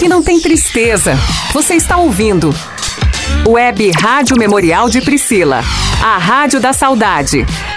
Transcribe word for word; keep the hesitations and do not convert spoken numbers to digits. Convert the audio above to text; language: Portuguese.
que não tem tristeza. Você está ouvindo Web Rádio Memorial de Priscila, a Rádio da Saudade.